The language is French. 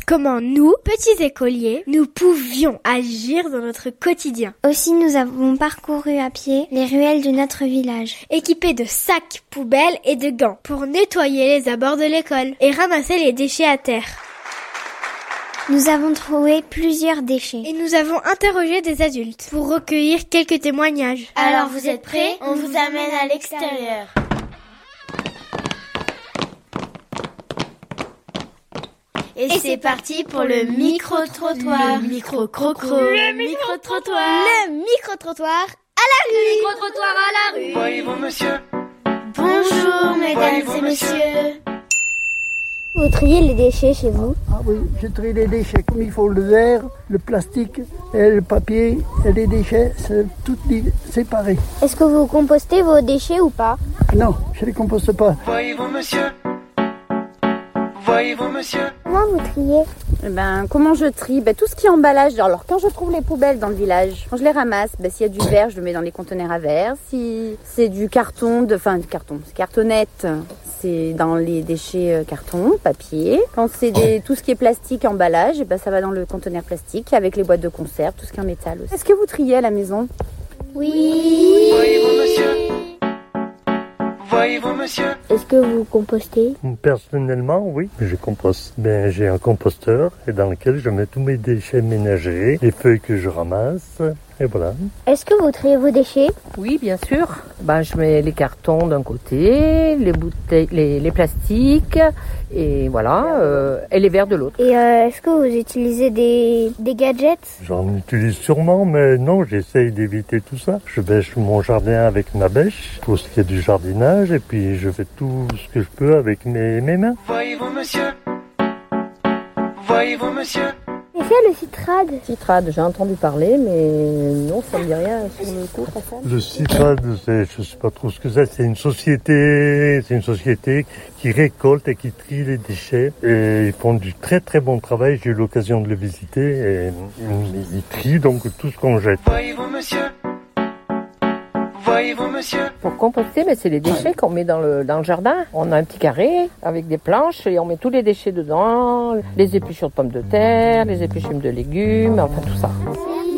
comment nous, petits écoliers, nous pouvions agir dans notre quotidien. Aussi, nous avons parcouru à pied les ruelles de notre village, équipés de sacs, poubelles et de gants pour nettoyer les abords de l'école et ramasser les déchets à terre. Nous avons trouvé plusieurs déchets. Et nous avons interrogé des adultes pour recueillir quelques témoignages. Alors vous êtes prêts? On vous amène à l'extérieur. Et c'est parti pour le micro-trottoir. Le micro-crocro. Le micro-trottoir. Le micro-trottoir à la rue. Le micro-trottoir à la rue. Voyez-vous, monsieur? Bonjour, mesdames et messieurs. Vous triez les déchets chez vous? Ah oui, je trie les déchets comme il faut, le verre, le plastique, et le papier et les déchets, c'est tout séparé. Est-ce que vous compostez vos déchets ou pas? Non, je ne les composte pas. Voyez-vous, monsieur? Voyez-vous, monsieur? Comment vous triez? Comment je trie? Tout ce qui est emballage. Alors, quand je trouve les poubelles dans le village, quand je les ramasse, s'il y a du verre, je le mets dans les conteneurs à verre. Si c'est du carton, c'est cartonnette, c'est dans les déchets carton, papier. Quand c'est tout ce qui est plastique, emballage, ça va dans le conteneur plastique avec les boîtes de conserve, tout ce qui est en métal aussi. Est-ce que vous triez à la maison? Oui. Voyez-vous, monsieur? Voyez-vous, monsieur? Est-ce que vous compostez? Personnellement, oui, je composte. J'ai un composteur dans lequel je mets tous mes déchets ménagers, les feuilles que je ramasse, et voilà. Est-ce que vous triez vos déchets? Oui, bien sûr. Je mets les cartons d'un côté, les bouteilles, les plastiques, et voilà, et les verres de l'autre. Et est-ce que vous utilisez des gadgets? J'en utilise sûrement, mais non, j'essaye d'éviter tout ça. Je bêche mon jardin avec ma bêche, pour ce qui est du jardinage, et puis je fais tout ce que je peux avec mes mains. Voyez-vous, monsieur? Voyez-vous, monsieur? Et c'est le citrade? Citrade, j'ai entendu parler, mais non, ça me dit rien sur le coup. Le citrade, je sais pas trop ce que c'est. C'est une société qui récolte et qui trie les déchets. Et ils font du très très bon travail. J'ai eu l'occasion de le visiter et ils trient donc tout ce qu'on jette. Voyez-vous, monsieur? Voyez-vous, monsieur? Pour composter, c'est les déchets qu'on met dans le jardin. On a un petit carré avec des planches et on met tous les déchets dedans. Les épluchures de pommes de terre, les épluchures de légumes, enfin tout ça.